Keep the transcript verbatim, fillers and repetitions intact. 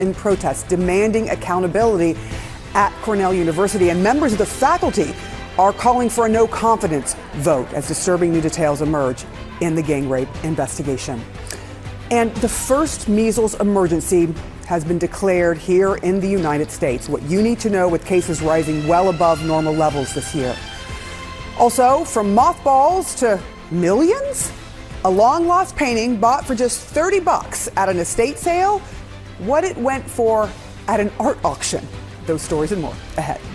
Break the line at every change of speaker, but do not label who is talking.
in protest, demanding accountability at Cornell University. And members of the faculty are calling for a no confidence vote as disturbing new details emerge in the gang rape investigation. And the first measles emergency has been declared here in the United States. What you need to know with cases rising well above normal levels this year. Also, from mothballs to millions, a long lost painting bought for just thirty bucks at an estate sale, what it went for at an art auction. Those stories and more ahead.